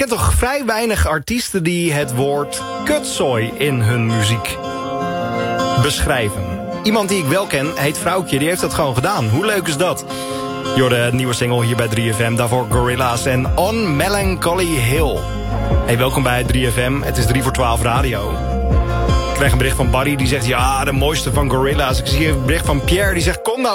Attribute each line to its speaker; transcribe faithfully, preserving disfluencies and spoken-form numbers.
Speaker 1: ken toch vrij weinig artiesten die het woord kutzooi in hun muziek beschrijven. Iemand die ik wel ken, heet Vrouwtje, die heeft dat gewoon gedaan. Hoe leuk is dat? Je hoorde een nieuwe single hier bij drie F M, daarvoor Gorillaz en On Melancholy Hill. Hey, welkom bij drie F M, het is drie voor twaalf radio. Ik krijg een bericht van Barry, die zegt, ja, de mooiste van Gorillaz. Ik zie een bericht van Pierre, die zegt, kom nou